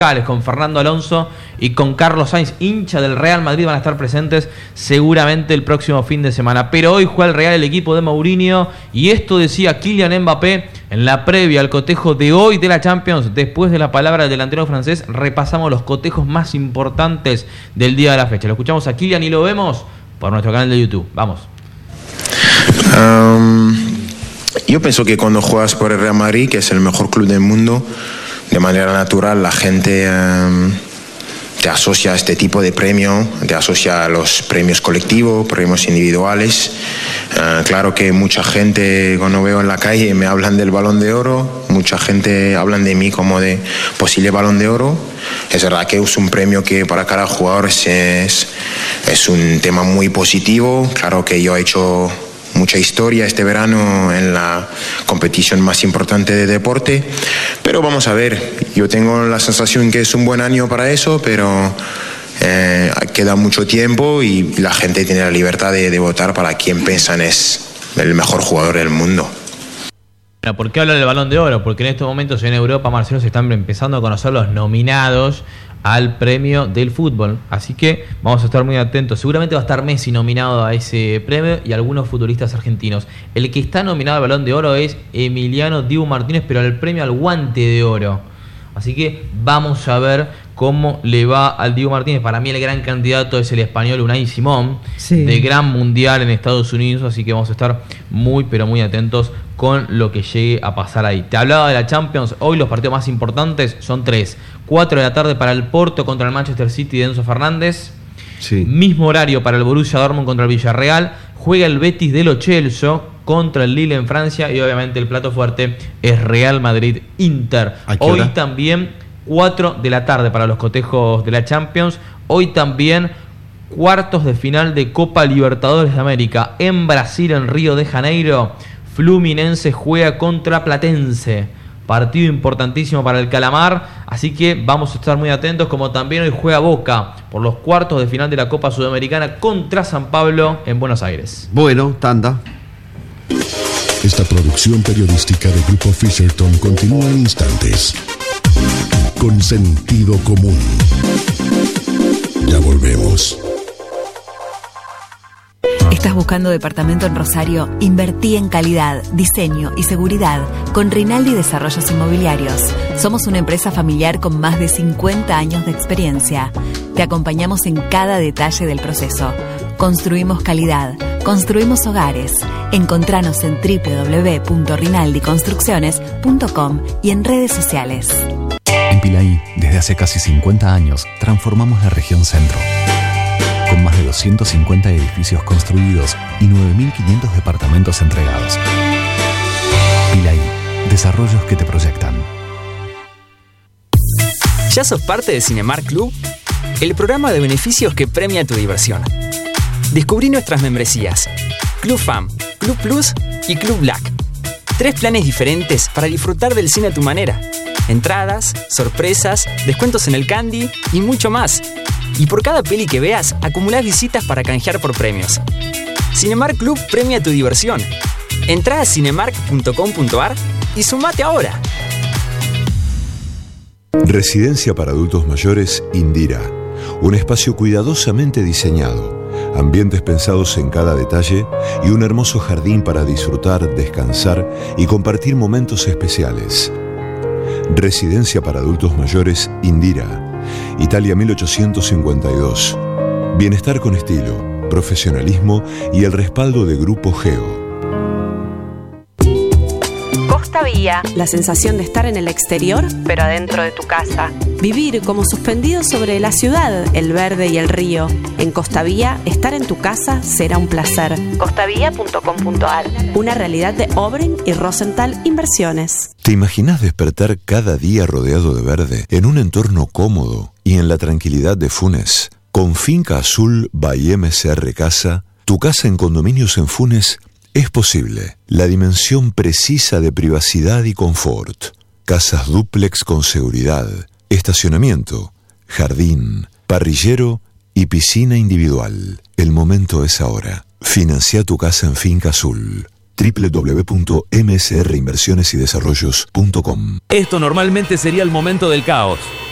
con Fernando Alonso y con Carlos Sainz, hincha del Real Madrid, van a estar presentes seguramente el próximo fin de semana. Pero hoy juega el Real, el equipo de Mourinho, y esto decía Kylian Mbappé en la previa al cotejo de hoy de la Champions. Después de la palabra del delantero francés, repasamos los cotejos más importantes del día de la fecha. Lo escuchamos a Kylian y lo vemos por nuestro canal de YouTube. Vamos. Yo pienso que cuando juegas por el Real Madrid, que es el mejor club del mundo, de manera natural la gente te asocia a este tipo de premio, te asocia a los premios colectivos, premios individuales. Claro que mucha gente, cuando veo en la calle, me hablan del Balón de Oro, mucha gente hablan de mí como de posible Balón de Oro. Es verdad que es un premio que para cada jugador es un tema muy positivo. Claro que yo he hecho mucha historia este verano en la competición más importante de deporte, pero vamos a ver, yo tengo la sensación que es un buen año para eso, pero queda mucho tiempo y la gente tiene la libertad de votar para quien piensan es el mejor jugador del mundo. Bueno, ¿por qué hablar del Balón de Oro? Porque en estos momentos en Europa, Marcelo, se están empezando a conocer los nominados al premio del fútbol, así que vamos a estar muy atentos. Seguramente va a estar Messi nominado a ese premio y algunos futbolistas argentinos. El que está nominado al Balón de Oro es Emiliano Dibu Martínez, pero al premio al Guante de Oro. Así que vamos a ver cómo le va al Dibu Martínez. Para mí el gran candidato es el español Unai Simón, sí, de gran mundial en Estados Unidos, así que vamos a estar muy pero muy atentos con lo que llegue a pasar ahí. Te hablaba de la Champions. Hoy los partidos más importantes son 3. 4 de la tarde para el Porto contra el Manchester City de Enzo Fernández. Sí. Mismo horario para el Borussia Dortmund contra el Villarreal. Juega el Betis de Lo Celso contra el Lille en Francia. Y obviamente el plato fuerte es Real Madrid-Inter. Hoy también 4 de la tarde para los cotejos de la Champions. Hoy también cuartos de final de Copa Libertadores de América. En Brasil, en Río de Janeiro, Fluminense juega contra Platense. Partido importantísimo para el Calamar, así que vamos a estar muy atentos, como también hoy juega Boca por los cuartos de final de la Copa Sudamericana contra San Pablo en Buenos Aires. Bueno, tanda. Esta producción periodística de Grupo Fisherton continúa en instantes. Con sentido común. Ya volvemos. ¿Estás buscando departamento en Rosario? Invertí en calidad, diseño y seguridad con Rinaldi Desarrollos Inmobiliarios. Somos una empresa familiar con más de 50 años de experiencia. Te acompañamos en cada detalle del proceso. Construimos calidad, construimos hogares. Encontranos en www.rinaldiconstrucciones.com y en redes sociales. En Pilaí, desde hace casi 50 años, transformamos la región centro. Con más de 250 edificios construidos y 9.500 departamentos entregados. Pilaí, desarrollos que te proyectan. ¿Ya sos parte de Cinemark Club? El programa de beneficios que premia tu diversión. Descubrí nuestras membresías: Club Fam, Club Plus y Club Black. 3 planes diferentes para disfrutar del cine a tu manera. Entradas, sorpresas, descuentos en el candy y mucho más. Y por cada peli que veas, acumulás visitas para canjear por premios. Cinemark Club premia tu diversión. Entrá a cinemark.com.ar y sumate ahora. Residencia para adultos mayores Indira. Un espacio cuidadosamente diseñado, ambientes pensados en cada detalle y un hermoso jardín para disfrutar, descansar y compartir momentos especiales. Residencia para adultos mayores Indira. Italia 1852. Bienestar con estilo, profesionalismo y el respaldo de Grupo Geo. Costa Vía, la sensación de estar en el exterior, pero adentro de tu casa. Vivir como suspendido sobre la ciudad, el verde y el río. En Costa Vía, estar en tu casa será un placer. costavia.com.ar. Una realidad de Obrin y Rosenthal Inversiones. ¿Te imaginas despertar cada día rodeado de verde, en un entorno cómodo y en la tranquilidad de Funes? Con Finca Azul by MCR Casa, tu casa en condominios en Funes es posible. La dimensión precisa de privacidad y confort. Casas dúplex con seguridad, estacionamiento, jardín, parrillero y piscina individual. El momento es ahora. Financia tu casa en Finca Azul. www.msrinversionesydesarrollos.com. Esto normalmente sería el momento del caos,